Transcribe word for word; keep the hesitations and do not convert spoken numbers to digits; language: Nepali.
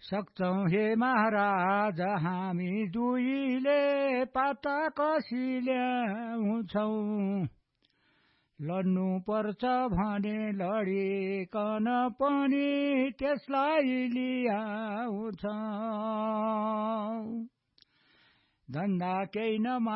सक्छौं हे महाराज हामी दुईले पत्ता कसी ल्याउँछौं लड्नु पर्छ भने लडिकन पनि त्यसलाई लियाउँछौं धन्दा केही न